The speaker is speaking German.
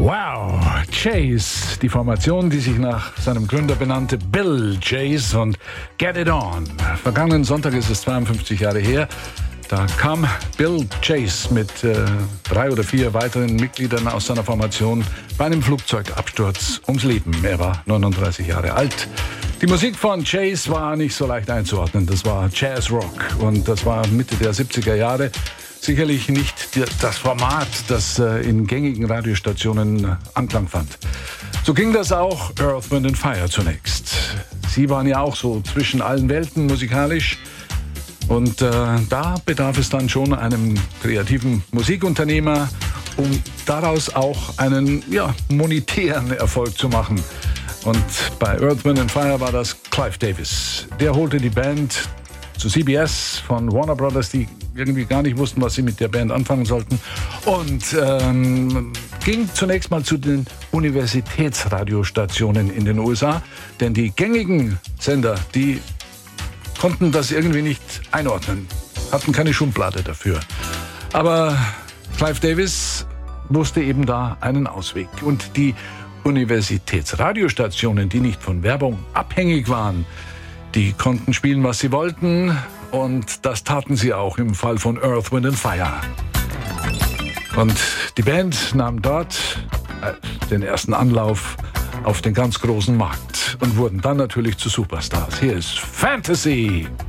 Wow, Chase, die Formation, die sich nach seinem Gründer benannte, Bill Chase, und Get It On. Vergangenen Sonntag ist es 52 Jahre her. Da kam Bill Chase mit 3 oder 4 weiteren Mitgliedern aus seiner Formation bei einem Flugzeugabsturz ums Leben. Er war 39 Jahre alt. Die Musik von Chase war nicht so leicht einzuordnen. Das war Jazzrock und das war Mitte der 70er Jahre. Sicherlich nicht das Format, das in gängigen Radiostationen Anklang fand. So ging das auch Earth, Wind & Fire zunächst. Sie waren ja auch so zwischen allen Welten musikalisch. Und da bedarf es dann schon einem kreativen Musikunternehmer, um daraus auch einen monetären Erfolg zu machen. Und bei Earth, Wind & Fire war das Clive Davis. Der holte die Band zu CBS von Warner Brothers, die irgendwie gar nicht wussten, was sie mit der Band anfangen sollten. Und ging zunächst mal zu den Universitätsradiostationen in den USA. Denn die gängigen Sender, die konnten das irgendwie nicht einordnen, hatten keine Schublade dafür. Aber Clive Davis wusste eben da einen Ausweg. Und die Universitätsradiostationen, die nicht von Werbung abhängig waren, die konnten spielen, was sie wollten. Und das taten sie auch im Fall von Earth, Wind & Fire. Und die Band nahm dort den ersten Anlauf auf den ganz großen Markt und wurden dann natürlich zu Superstars. Hier ist Fantasy.